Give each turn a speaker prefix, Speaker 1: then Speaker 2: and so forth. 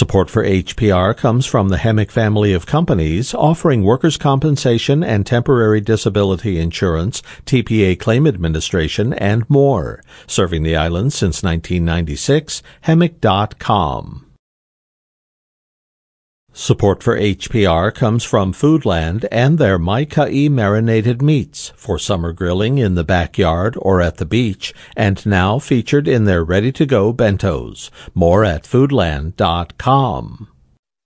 Speaker 1: Support for HPR comes from the Hemic family of companies offering workers' compensation and temporary disability insurance, TPA claim administration, and more. Serving the island since 1996, Hemic.com. Support for HPR comes from Foodland and their Mai Kai marinated meats for summer grilling in the backyard or at the beach, and now featured in their ready-to-go bentos. More at Foodland.com.